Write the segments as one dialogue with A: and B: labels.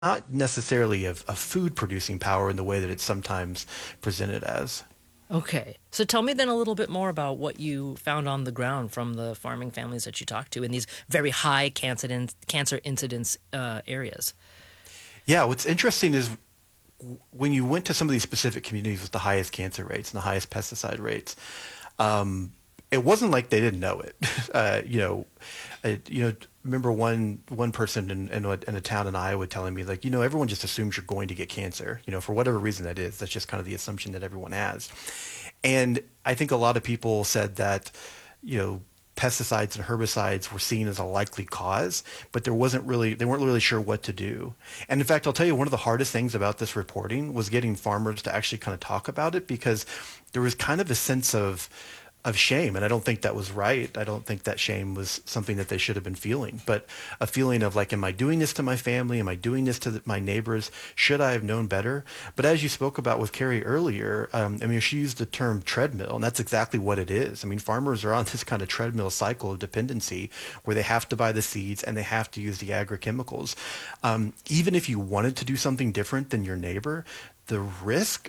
A: not necessarily of food producing power in the way that it's sometimes presented as.
B: Okay. So tell me then a little bit more about what you found on the ground from the farming families that you talked to in these very high cancer incidence areas.
A: Yeah, what's interesting is when you went to some of these specific communities with the highest cancer rates and the highest pesticide rates, um, it wasn't like they didn't know it. You know, remember one person in a town in Iowa telling me like, everyone just assumes you're going to get cancer. For whatever reason that is. That's just kind of the assumption that everyone has. And I think a lot of people said that, you know, pesticides and herbicides were seen as a likely cause, but they weren't really sure what to do. And in fact, I'll tell you, one of the hardest things about this reporting was getting farmers to actually kind of talk about it because there was kind of a sense of shame. And I don't think that was right. I don't think that shame was something that they should have been feeling, but a feeling of like, am I doing this to my family? Am I doing this to my neighbors? Should I have known better? But as you spoke about with Carrie earlier, I mean, she used the term treadmill, and that's exactly what it is. I mean, farmers are on this kind of treadmill cycle of dependency where they have to buy the seeds and they have to use the agrochemicals. Even if you wanted to do something different than your neighbor, the risk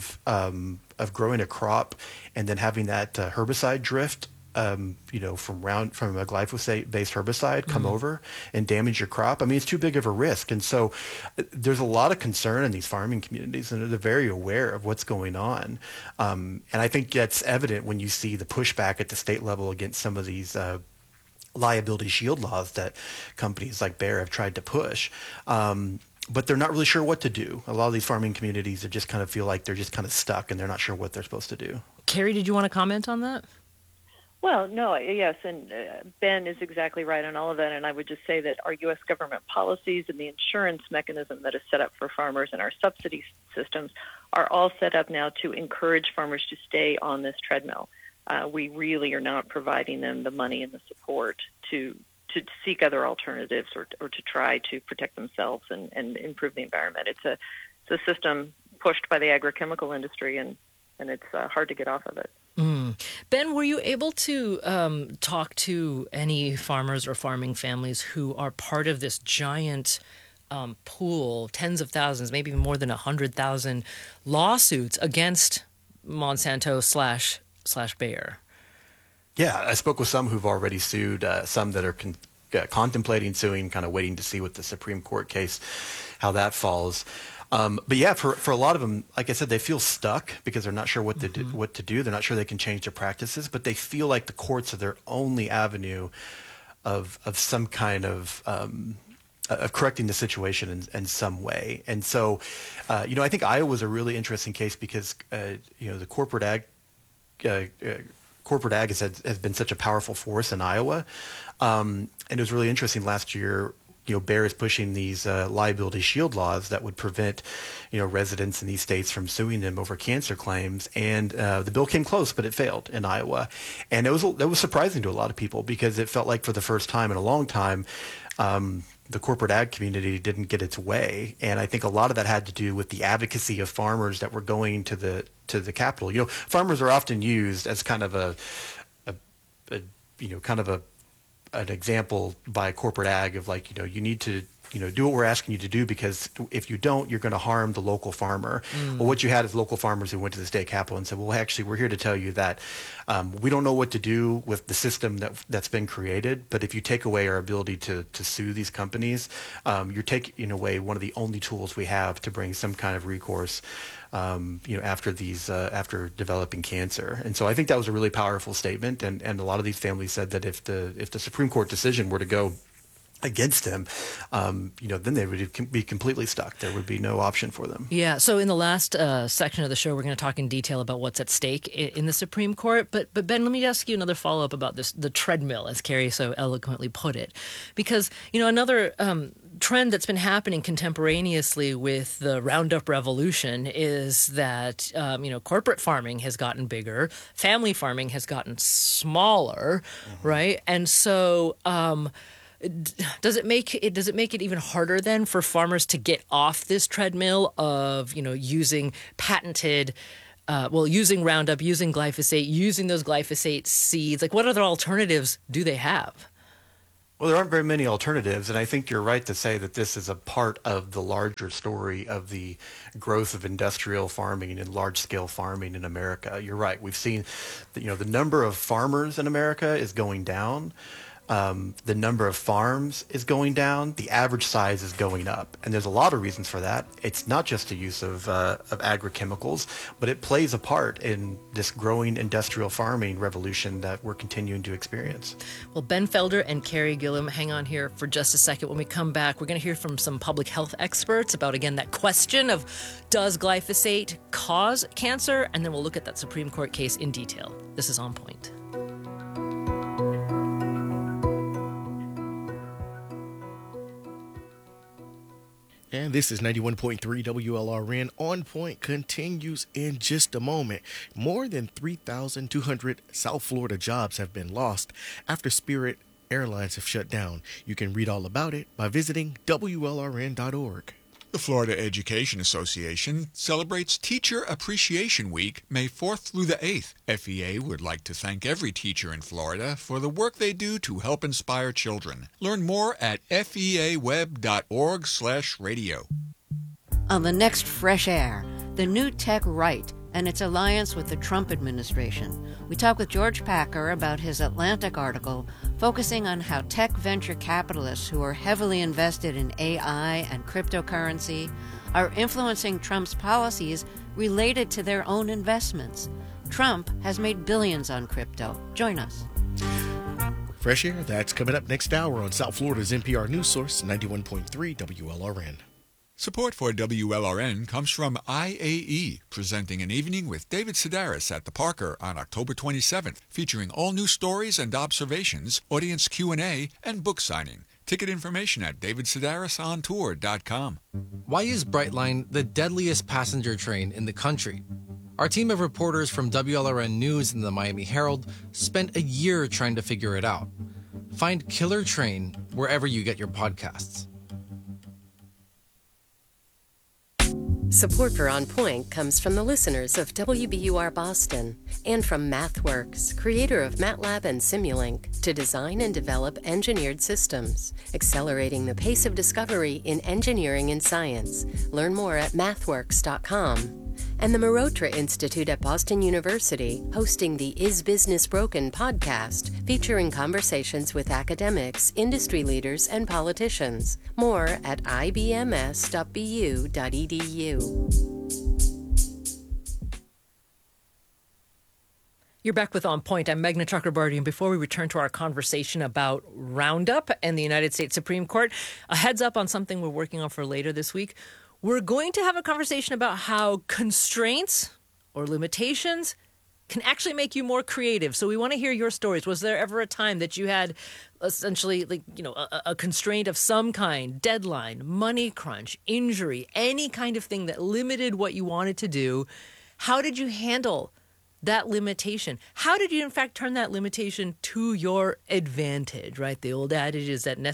A: of growing a crop and then having that herbicide drift, from a glyphosate-based herbicide come
B: Mm.
A: over and damage your crop. I mean, it's too big of a risk, and so there's a lot of concern in these farming communities, and they're very aware of what's going on. And I think that's evident when you see the pushback at the state level against some of these. Liability shield laws that companies like Bayer have tried to push. But they're not really sure what to do. A lot of these farming communities are just kind of feel like they're just kind of stuck and they're not sure what they're supposed to do.
B: Carrie, did you want to comment on that?
C: Well, no, yes, and Ben is exactly right on all of that. And I would just say that our U.S. government policies and the insurance mechanism that is set up for farmers and our subsidy systems are all set up now to encourage farmers to stay on this treadmill. We really are not providing them the money and the support to seek other alternatives or to try to protect themselves and improve the environment. It's a system pushed by the agrochemical industry, and it's hard to get off of it.
B: Mm. Ben, were you able to talk to any farmers or farming families who are part of this giant pool, tens of thousands, maybe even more than 100,000 lawsuits against Monsanto slash Bayer?
A: Yeah, I spoke with some who've already sued, some that are contemplating suing, kind of waiting to see what the Supreme Court case, how that falls. But yeah, for a lot of them, like I said, they feel stuck because they're not sure what to do. They're not sure they can change their practices, but they feel like the courts are their only avenue of some kind of correcting the situation in some way. And so, I think Iowa was a really interesting case because, the uh, uh, corporate ag has been such a powerful force in Iowa. And it was really interesting last year. Bayer is pushing these liability shield laws that would prevent, residents in these states from suing them over cancer claims. And the bill came close, but it failed in Iowa. And that was surprising to a lot of people because it felt like for the first time in a long time, the corporate ag community didn't get its way. And I think a lot of that had to do with the advocacy of farmers that were going to the Capitol. Farmers are often used as kind of a kind of an example by corporate ag of like, you need to, do what we're asking you to do because if you don't, you're going to harm the local farmer. Well,
B: Mm.
A: what you had is local farmers who went to the state capitol and said, well, actually, we're here to tell you that we don't know what to do with the system that's been created. But if you take away our ability to sue these companies, you're taking away one of the only tools we have to bring some kind of recourse after developing cancer. And so I think that was a really powerful statement. And a lot of these families said that if the Supreme Court decision were to go against him, then they would be completely stuck. There would be no option for them.
B: Yeah. So in the last section of the show, we're going to talk in detail about what's at stake in the Supreme Court. But Ben, let me ask you another follow up about the treadmill, as Carrie so eloquently put it, because another trend that's been happening contemporaneously with the Roundup revolution is that corporate farming has gotten bigger, family farming has gotten smaller,
A: Mm-hmm.
B: right? And so. Does it make it even harder then for farmers to get off this treadmill of using patented, using Roundup, using glyphosate, using those glyphosate seeds? Like, what other alternatives do they have?
A: Well, there aren't very many alternatives, and I think you're right to say that this is a part of the larger story of the growth of industrial farming and large-scale farming in America. You're right. We've seen, the number of farmers in America is going down. The number of farms is going down. The average size is going up, and there's a lot of reasons for that. It's not just the use of agrochemicals, but it plays a part in this growing industrial farming revolution that we're continuing to experience.
B: Well, Ben Felder and Carrie Gillum, hang on here for just a second. When we come back, we're going to hear from some public health experts about, again, that question of does glyphosate cause cancer? And then we'll look at that Supreme Court case in detail. This is On Point.
D: And this is 91.3 WLRN. On Point continues in just a moment. More than 3,200 South Florida jobs have been lost after Spirit Airlines have shut down. You can read all about it by visiting WLRN.org.
E: The Florida Education Association celebrates Teacher Appreciation Week, May 4th through the 8th. FEA would like to thank every teacher in Florida for the work they do to help inspire children. Learn more at feaweb.org/radio.
F: On the next Fresh Air, the new tech right and its alliance with the Trump administration. We talk with George Packer about his Atlantic article focusing on how tech venture capitalists who are heavily invested in AI and cryptocurrency are influencing Trump's policies related to their own investments. Trump has made billions on crypto. Join us.
D: Fresh Air, that's coming up next hour on South Florida's NPR News Source, 91.3 WLRN.
E: Support for WLRN comes from IAE, presenting an evening with David Sedaris at the Parker on October 27th, featuring all new stories and observations, audience Q&A, and book signing. Ticket information at davidsedarisontour.com.
G: Why is Brightline the deadliest passenger train in the country? Our team of reporters from WLRN News and the Miami Herald spent a year trying to figure it out. Find Killer Train wherever you get your podcasts.
H: Support for On Point comes from the listeners of WBUR Boston and from MathWorks, creator of MATLAB and Simulink, to design and develop engineered systems, accelerating the pace of discovery in engineering and science. Learn more at mathworks.com. And the Marotra Institute at Boston University, hosting the Is Business Broken podcast, featuring conversations with academics, industry leaders, and politicians. More at ibms.bu.edu.
B: You're back with On Point. I'm Meghna Chakrabarty, and before we return to our conversation about Roundup and the United States Supreme Court, a heads up on something we're working on for later this week. We're going to have a conversation about how constraints or limitations can actually make you more creative. So we want to hear your stories. Was there ever a time that you had essentially a constraint of some kind, deadline, money crunch, injury, any kind of thing that limited what you wanted to do? How did you handle that limitation? How did you, in fact, turn that limitation to your advantage, right? The old adage is that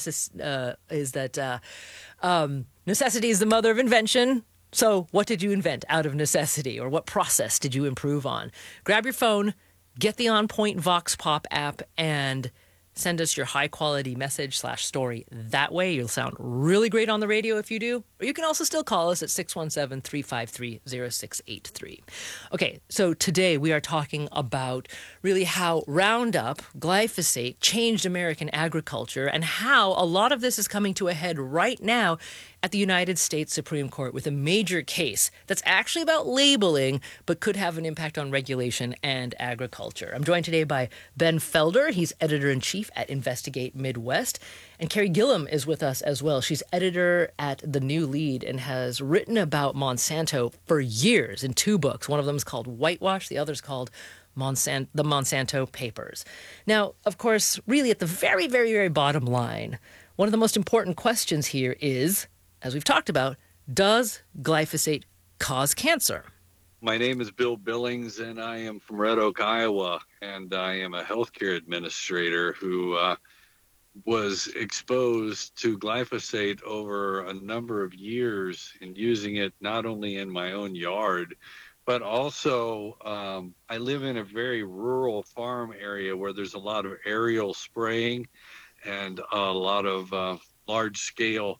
B: necessity is the mother of invention. So what did you invent out of necessity, or what process did you improve on? Grab your phone, get the On Point Vox Pop app, and send us your high-quality message/story. That way, you'll sound really great on the radio if you do. Or you can also still call us at 617-353-0683. Okay, so today we are talking about really how Roundup, glyphosate, changed American agriculture, and how a lot of this is coming to a head right now at the United States Supreme Court with a major case that's actually about labeling, but could have an impact on regulation and agriculture. I'm joined today by Ben Felder. He's editor-in-chief at Investigate Midwest. And Carrie Gillum is with us as well. She's editor at The New Lead and has written about Monsanto for years in 2 books. One of them is called Whitewash. The other is called the Monsanto Papers. Now, of course, really at the very, very, very bottom line, one of the most important questions here is, as we've talked about, does glyphosate cause cancer?
I: My name is Bill Billings, and I am from Red Oak, Iowa, and I am a healthcare administrator who was exposed to glyphosate over a number of years and using it not only in my own yard, but also I live in a very rural farm area where there's a lot of aerial spraying. and a lot of large-scale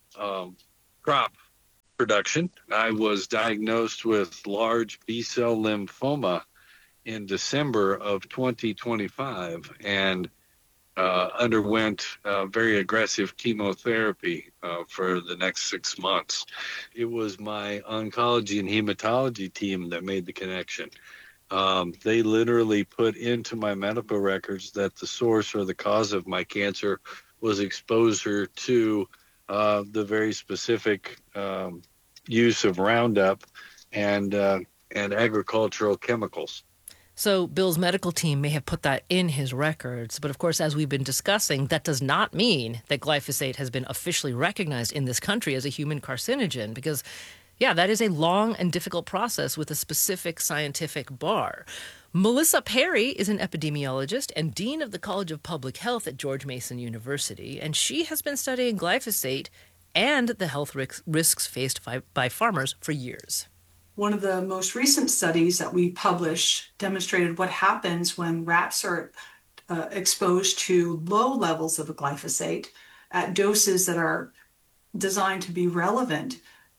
I: crop production. I was diagnosed with large B-cell lymphoma in December of 2025 and underwent very aggressive chemotherapy for the next 6 months. It was my oncology and hematology team that made the connection. They literally put into my medical records that the source or the cause of my cancer was exposure to the very specific use of Roundup and agricultural chemicals.
B: So Bill's medical team may have put that in his records, but of course, as we've been discussing, that does not mean that glyphosate has been officially recognized in this country as a human carcinogen, because, yeah, that is a long and difficult process with a specific scientific bar. Melissa Perry is an epidemiologist and dean of the College of Public Health at George Mason University, and she has been studying glyphosate and the health risks faced by farmers for years.
J: One of the most recent studies that we published demonstrated what happens when rats are exposed to low levels of glyphosate at doses that are designed to be relevant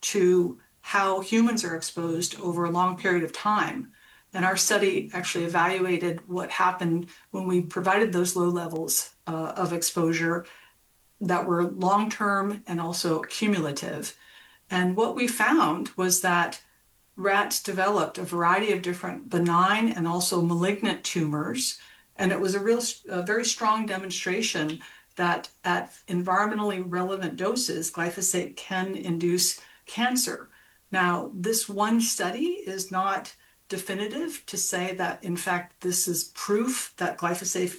J: to how humans are exposed over a long period of time. And our study actually evaluated what happened when we provided those low levels of exposure that were long-term and also cumulative. And what we found was that rats developed a variety of different benign and also malignant tumors. And it was a very strong demonstration that at environmentally relevant doses, glyphosate can induce cancer. Now, this one study is not definitive to say that, in fact, this is proof that glyphosate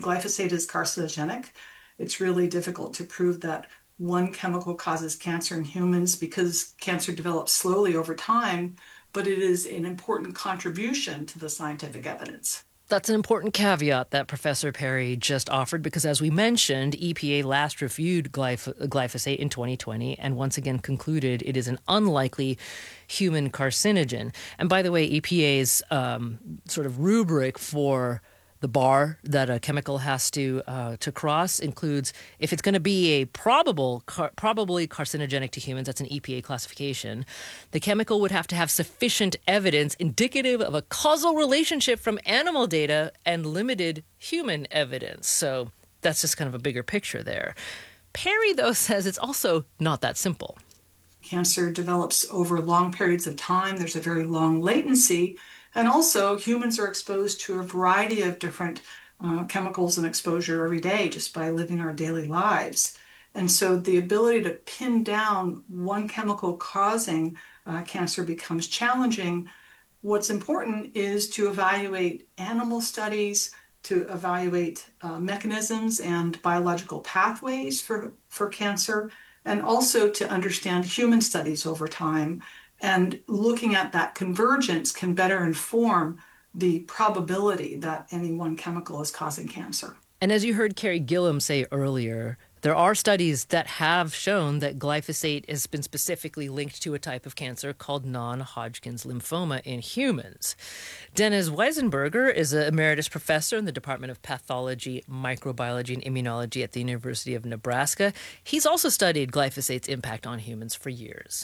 J: is carcinogenic. It's really difficult to prove that one chemical causes cancer in humans because cancer develops slowly over time, but it is an important contribution to the scientific evidence.
B: That's an important caveat that Professor Perry just offered because, as we mentioned, EPA last reviewed glyphosate in 2020 and once again concluded it is an unlikely human carcinogen. And by the way, EPA's sort of rubric for the bar that a chemical has to cross includes if it's going to be a probably carcinogenic to humans, that's an EPA classification, the chemical would have to have sufficient evidence indicative of a causal relationship from animal data and limited human evidence. So that's just kind of a bigger picture there. Perry, though, says it's also not that simple.
J: Cancer develops over long periods of time. There's a very long latency. And also, humans are exposed to a variety of different chemicals and exposure every day just by living our daily lives. And so the ability to pin down one chemical causing cancer becomes challenging. What's important is to evaluate animal studies, to evaluate mechanisms and biological pathways for cancer, and also to understand human studies over time. And looking at that convergence can better inform the probability that any one chemical is causing cancer.
B: And as you heard Carrie Gillam say earlier, there are studies that have shown that glyphosate has been specifically linked to a type of cancer called non-Hodgkin's lymphoma in humans. Dennis Weisenberger is an emeritus professor in the Department of Pathology, Microbiology, and Immunology at the University of Nebraska. He's also studied glyphosate's impact on humans for years.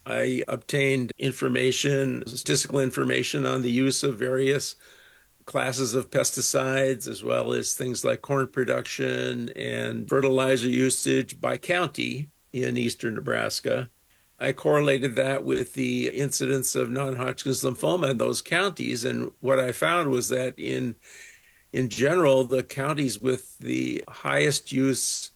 K: I obtained statistical information on the use of various classes of pesticides, as well as things like corn production and fertilizer usage by county in eastern Nebraska. I correlated that with the incidence of non-Hodgkin's lymphoma in those counties, and what I found was that in general, the counties with the highest use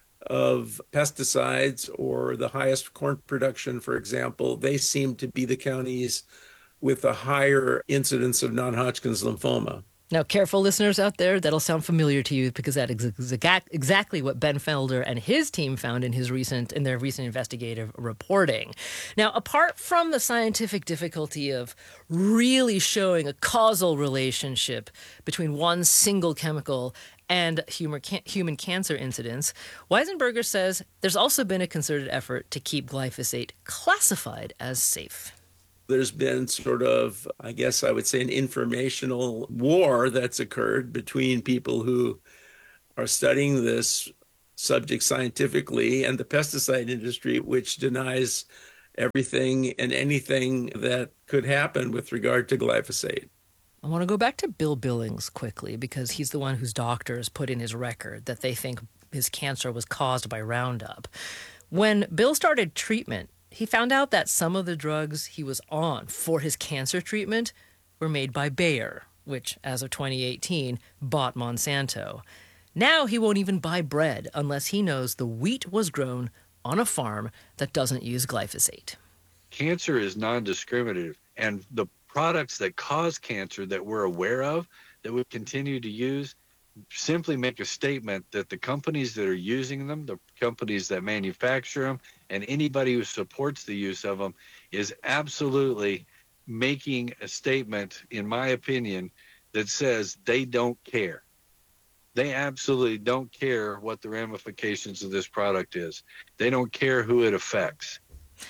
K: of pesticides or the highest corn production, for example, they seem to be the counties with a higher incidence of non-Hodgkin's lymphoma.
B: Now, careful listeners out there, that'll sound familiar to you because that is exactly what Ben Felder and his team found in their recent investigative reporting. Now, apart from the scientific difficulty of really showing a causal relationship between one single chemical and human cancer incidence, Weisenberger says there's also been a concerted effort to keep glyphosate classified as safe.
K: There's been sort of, I guess I would say, an informational war that's occurred between people who are studying this subject scientifically, and the pesticide industry, which denies everything and anything that could happen with regard to glyphosate.
B: I want to go back to Bill Billings quickly because he's the one whose doctors put in his record that they think his cancer was caused by Roundup. When Bill started treatment, he found out that some of the drugs he was on for his cancer treatment were made by Bayer, which, as of 2018, bought Monsanto. Now he won't even buy bread unless he knows the wheat was grown on a farm that doesn't use glyphosate.
I: Cancer is non-discriminative, and the products that cause cancer that we're aware of, that we continue to use, simply make a statement that the companies that are using them, the companies that manufacture them, and anybody who supports the use of them is absolutely making a statement, in my opinion, that says they don't care. They absolutely don't care what the ramifications of this product is. They don't care who it affects.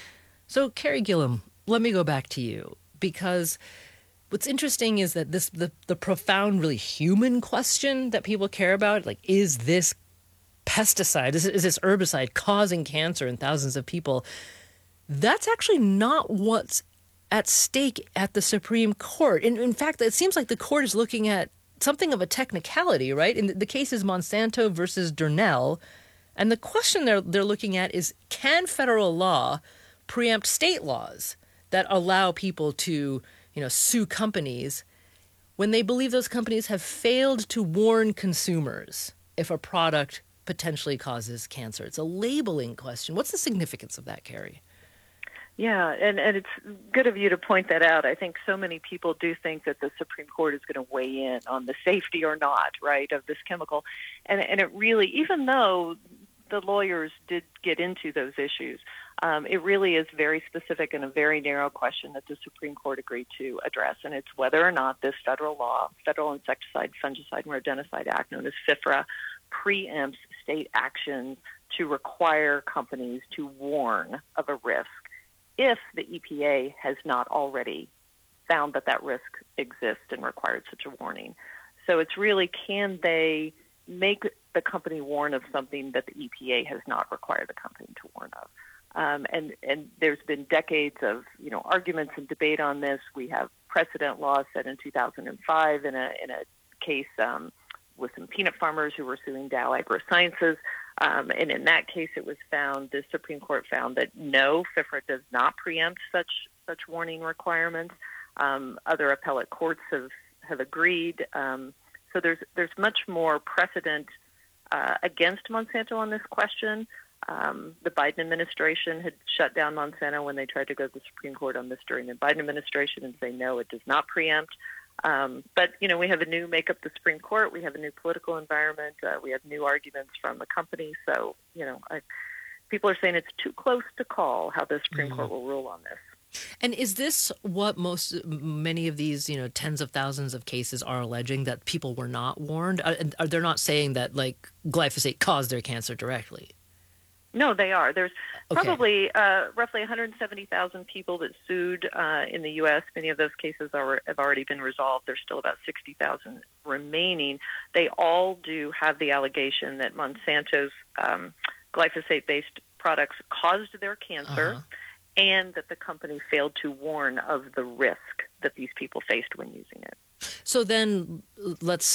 B: So, Carrie Gillum, let me go back to you, because what's interesting is that the profound, really human question that people care about, like, is this pesticide, is this herbicide causing cancer in thousands of people? That's actually not what's at stake at the Supreme Court. In fact, it seems like the court is looking at something of a technicality, right? And the case is Monsanto versus Durnell. And the question they're looking at is, can federal law preempt state laws that allow people to, sue companies when they believe those companies have failed to warn consumers if a product potentially causes cancer? It's a labeling question. What's the significance of that, Carrie?
C: Yeah, and it's good of you to point that out. I think so many people do think that the Supreme Court is going to weigh in on the safety or not, right, of this chemical. And it really, even though the lawyers did get into those issues, it really is very specific and a very narrow question that the Supreme Court agreed to address. And it's whether or not this federal law, Federal Insecticide, Fungicide, and Rodenticide Act, known as FIFRA, preempts state actions to require companies to warn of a risk if the EPA has not already found that risk exists and required such a warning. So it's really, can they make the company warn of something that the EPA has not required the company to warn of? And there's been decades of arguments and debate on this. We have precedent law set in 2005 in a case with some peanut farmers who were suing Dow AgroSciences. And in that case, it was found, the Supreme Court found that no, FIFRA does not preempt such warning requirements. Other appellate courts have agreed. So there's much more precedent against Monsanto on this question. The Biden administration had shut down Monsanto when they tried to go to the Supreme Court on this during the Biden administration and say, no, it does not preempt. But, we have a new makeup the Supreme Court. We have a new political environment. We have new arguments from the company. So, people are saying it's too close to call how the Supreme Court will rule on this.
B: And is this what many of these, tens of thousands of cases are alleging, that people were not warned? Are they not saying that, like, glyphosate caused their cancer directly?
C: No, they are. There's probably roughly 170,000 people that sued in the U.S. Many of those cases have already been resolved. There's still about 60,000 remaining. They all do have the allegation that Monsanto's glyphosate-based products caused their cancer, and that the company failed to warn of the risk that these people faced when using it.
B: So then let's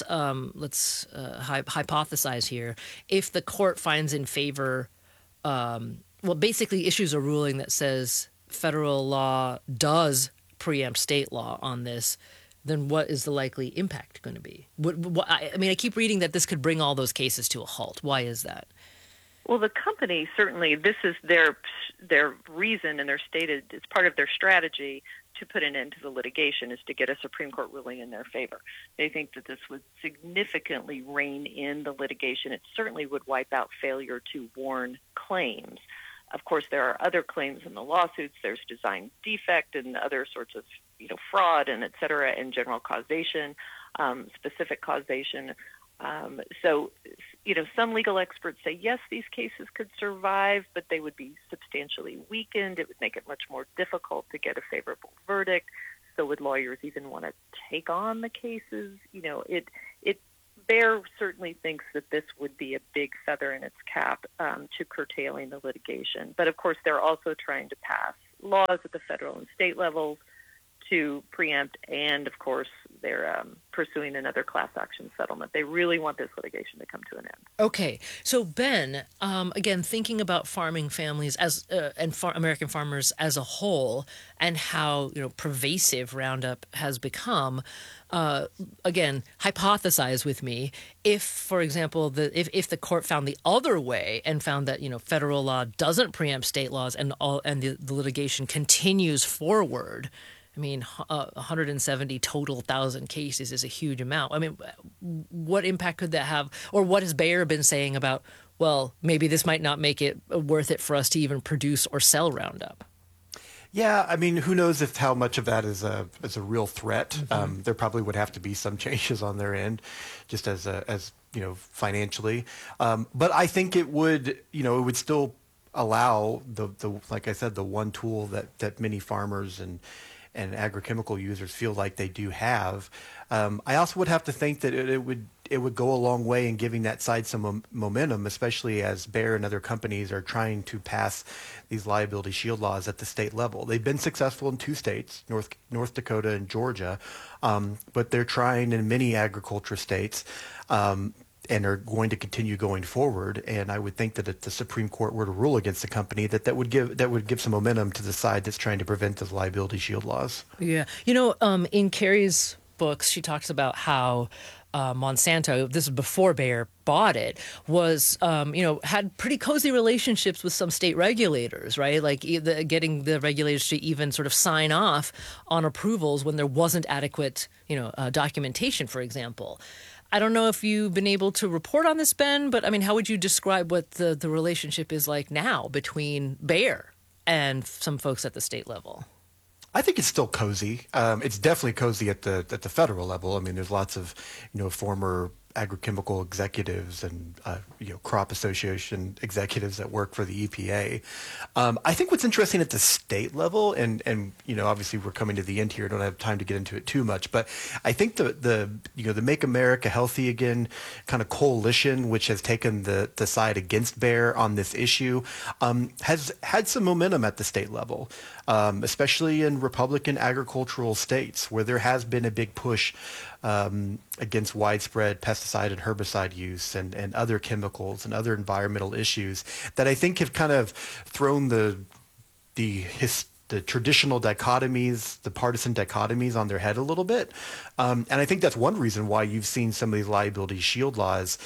B: hypothesize here. If the court finds in favor, basically issues a ruling that says federal law does preempt state law on this, then what is the likely impact going to be? I keep reading that this could bring all those cases to a halt. Why is that?
C: Well, the company, certainly, this is their reason, and their stated, it's part of their strategy to put an end to the litigation, is to get a Supreme Court ruling in their favor. They think that this would significantly rein in the litigation. It certainly would wipe out failure to warn claims. Of course, there are other claims in the lawsuits. There's design defect and other sorts of, fraud and et cetera, and general causation, specific causation. So, some legal experts say, yes, these cases could survive, but they would be substantially weakened. It would make it much more difficult to get a favorable verdict. So would lawyers even want to take on the cases? Bayer certainly thinks that this would be a big feather in its cap to curtailing the litigation. But of course, they're also trying to pass laws at the federal and state levels to preempt, and of course, they're pursuing another class action settlement. They really want this litigation to come to an end.
B: Okay, so Ben, again, thinking about farming families as American farmers as a whole, and how pervasive Roundup has become. Again, hypothesize with me if, for example, if the court found the other way and found that federal law doesn't preempt state laws and the litigation continues forward. I mean, 170 total thousand cases is a huge amount. I mean, what impact could that have? Or what has Bayer been saying about, well, maybe this might not make it worth it for us to even produce or sell Roundup?
A: Yeah, I mean, who knows if how much of that is a real threat? Mm-hmm. There probably would have to be some changes on their end, just as financially. But I think it would still allow the like I said, the one tool that many farmers and agrochemical users feel like they do have. I also would have to think that it would go a long way in giving that side some momentum, especially as Bayer and other companies are trying to pass these liability shield laws at the state level. They've been successful in 2 states, North Dakota and Georgia, but they're trying in many agriculture states. And are going to continue going forward. And I would think that if the Supreme Court were to rule against the company, that would give some momentum to the side that's trying to prevent those liability shield laws.
B: Yeah, in Carrie's books, she talks about how Monsanto, this is before Bayer bought it, was had pretty cozy relationships with some state regulators, right? Like getting the regulators to even sort of sign off on approvals when there wasn't adequate, documentation, for example. I don't know if you've been able to report on this, Ben, but I mean, how would you describe what the relationship is like now between Bayer and some folks at the state level?
A: I think it's still cozy. It's definitely cozy at the federal level. I mean, there's lots of former agrochemical executives and crop association executives that work for the EPA. I think what's interesting at the state level, and obviously we're coming to the end here, don't have time to get into it too much, but I think the Make America Healthy Again kind of coalition, which has taken the side against Bayer on this issue, has had some momentum at the state level, especially in Republican agricultural states where there has been a big push against widespread pesticide and herbicide use and other chemicals and other environmental issues that I think have kind of thrown the traditional dichotomies, the partisan dichotomies on their head a little bit. And I think that's one reason why you've seen some of these liability shield laws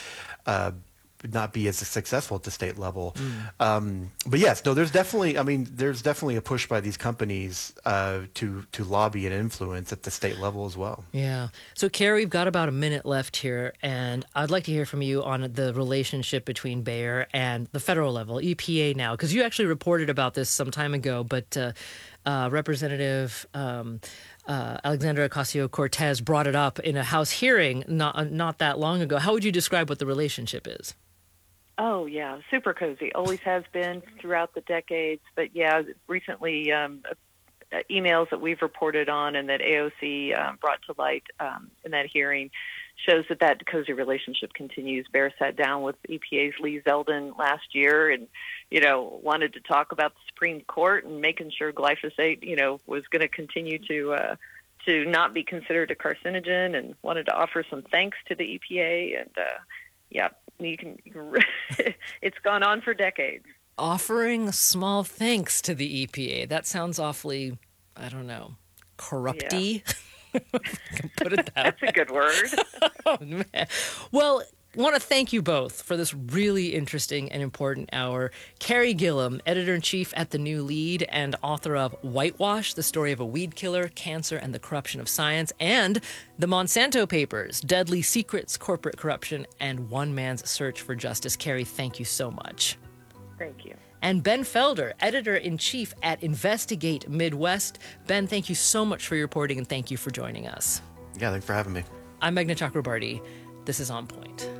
A: not be as successful at the state level. But yes, no, there's definitely a push by these companies to lobby and influence at the state level as well.
B: Yeah. So Carrie, we've got about a minute left here, and I'd like to hear from you on the relationship between Bayer and the federal level, EPA now, because you actually reported about this some time ago, but Representative Alexandra Ocasio-Cortez brought it up in a House hearing not that long ago. How would you describe what the relationship is?
C: Oh, yeah, super cozy. Always has been throughout the decades. But, yeah, recently emails that we've reported on and that AOC brought to light in that hearing shows that cozy relationship continues. Bayer sat down with EPA's Lee Zeldin last year and, wanted to talk about the Supreme Court and making sure glyphosate, was going to continue to not be considered a carcinogen, and wanted to offer some thanks to the EPA. And, you can it's gone on for decades.
B: Offering small thanks to the EPA. That sounds awfully, I don't know, corrupty. Yeah. Put it that
C: That's
B: way.
C: A good word.
B: Oh, man. Well, I want to thank you both for this really interesting and important hour. Carrie Gillum, editor-in-chief at The New Lead and author of Whitewash, the story of a weed killer, cancer, and the corruption of science, and The Monsanto Papers, Deadly Secrets, Corporate Corruption, and One Man's Search for Justice. Carrie, thank you so much.
C: Thank you.
B: And Ben Felder, editor-in-chief at Investigate Midwest. Ben, thank you so much for your reporting, and thank you for joining us.
A: Yeah, thanks for having me.
B: I'm Meghna Chakrabarty. This is On Point.